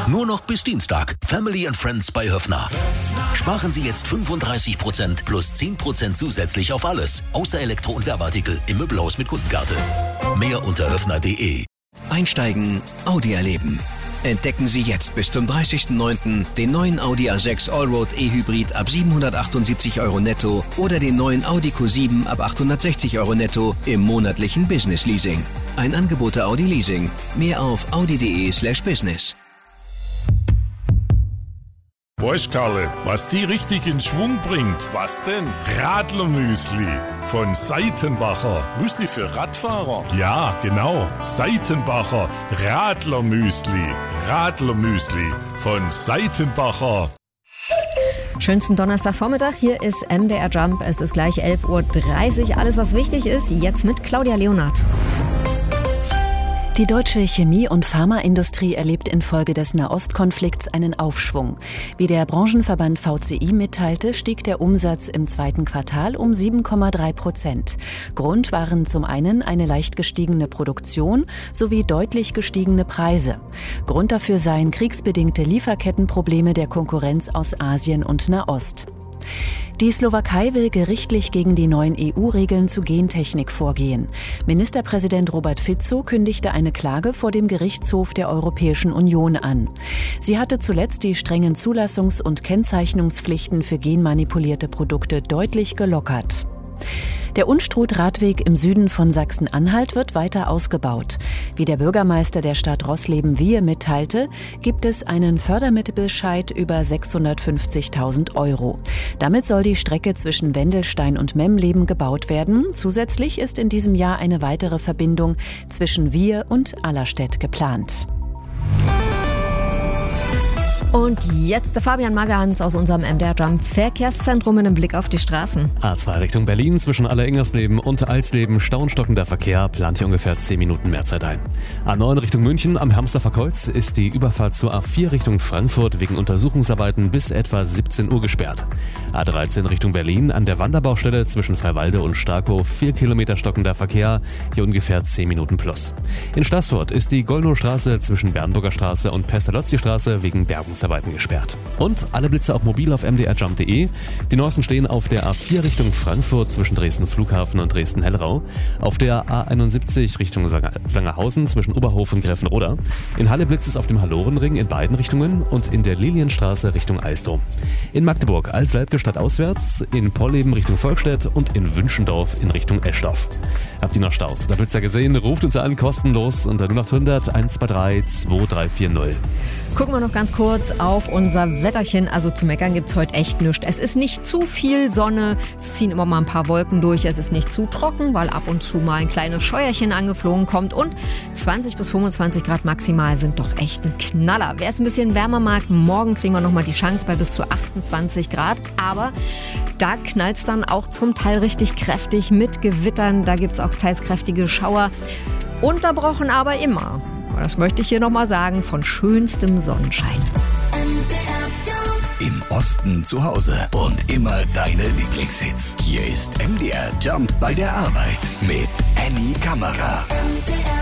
Nur noch bis Dienstag. Family and Friends bei Höffner. Sparen Sie jetzt 35% plus 10% zusätzlich auf alles. Außer Elektro- und Werbeartikel im Möbelhaus mit Kundenkarte. Mehr unter höffner.de. Einsteigen, Audi erleben. Entdecken Sie jetzt bis zum 30.09. den neuen Audi A6 Allroad E-Hybrid ab 778 € netto oder den neuen Audi Q7 ab 860 € netto im monatlichen Business Leasing. Ein Angebot der Audi Leasing. Mehr auf audi.de/business. Weißt Karle, was die richtig in Schwung bringt? Was denn? Radlermüsli von Seitenbacher. Müsli für Radfahrer? Ja, genau. Seitenbacher Radlermüsli. Radlermüsli von Seitenbacher. Schönsten Donnerstagvormittag, hier ist MDR Jump. Es ist gleich 11:30 Uhr. Alles, was wichtig ist, jetzt mit Claudia Leonhardt. Die deutsche Chemie- und Pharmaindustrie erlebt infolge des Nahostkonflikts einen Aufschwung. Wie der Branchenverband VCI mitteilte, stieg der Umsatz im zweiten Quartal um 7,3%. Grund waren zum einen eine leicht gestiegene Produktion sowie deutlich gestiegene Preise. Grund dafür seien kriegsbedingte Lieferkettenprobleme der Konkurrenz aus Asien und Nahost. Die Slowakei will gerichtlich gegen die neuen EU-Regeln zu Gentechnik vorgehen. Ministerpräsident Robert Fico kündigte eine Klage vor dem Gerichtshof der Europäischen Union an. Sie hatte zuletzt die strengen Zulassungs- und Kennzeichnungspflichten für genmanipulierte Produkte deutlich gelockert. Der Unstrut-Radweg im Süden von Sachsen-Anhalt wird weiter ausgebaut. Wie der Bürgermeister der Stadt Roßleben-Wiehe mitteilte, gibt es einen Fördermittelbescheid über 650.000 €. Damit soll die Strecke zwischen Wendelstein und Memleben gebaut werden. Zusätzlich ist in diesem Jahr eine weitere Verbindung zwischen Wiehe und Allerstedt geplant. Und jetzt der Fabian Magans aus unserem MDR Jump Verkehrszentrum mit einem Blick auf die Straßen. A2 Richtung Berlin zwischen Aller-Ingersleben und Alsleben stauenstockender Verkehr, plant hier ungefähr 10 Minuten Mehrzeit ein. A9 Richtung München am Hermsdorfer Kreuz ist die Überfahrt zur A4 Richtung Frankfurt wegen Untersuchungsarbeiten bis etwa 17 Uhr gesperrt. A13 Richtung Berlin an der Wanderbaustelle zwischen Freiwalde und Starkow 4 Kilometer stockender Verkehr, hier ungefähr 10 Minuten plus. In Staßfurt ist die Goldnowstraße zwischen Bernburger Straße und Pestalozzi-Straße wegen Bergungsarbeiten gesperrt. Und alle Blitze auch mobil auf mdrjump.de. Die neuesten stehen auf der A4 Richtung Frankfurt zwischen Dresden Flughafen und Dresden-Hellrau, auf der A71 Richtung Sangerhausen zwischen Oberhof und Gräfenroda. In Halle blitzt es auf dem Hallorenring in beiden Richtungen und in der Lilienstraße Richtung Eisdom. In Magdeburg Alt-Salzgestadt auswärts, in Polleben Richtung Volkstedt und in Wünschendorf in Richtung Eschdorf. Habt ihr noch Staus? Da Blitzer gesehen, ruft uns an, kostenlos unter 0800 123 2340. Gucken wir noch ganz kurz auf unser Wetterchen. Also zu meckern gibt's heute echt nichts. Es ist nicht zu viel Sonne, es ziehen immer mal ein paar Wolken durch. Es ist nicht zu trocken, weil ab und zu mal ein kleines Scheuerchen angeflogen kommt. Und 20 bis 25 Grad maximal sind doch echt ein Knaller. Wer es ein bisschen wärmer mag, morgen kriegen wir nochmal die Chance bei bis zu 28 Grad. Aber da knallt's dann auch zum Teil richtig kräftig mit Gewittern. Da gibt's auch teils kräftige Schauer. Unterbrochen aber immer. Das möchte ich hier nochmal sagen, von schönstem Sonnenschein. Im Osten zu Hause und immer deine Lieblingshits. Hier ist MDR Jump bei der Arbeit mit Annie Kammerer.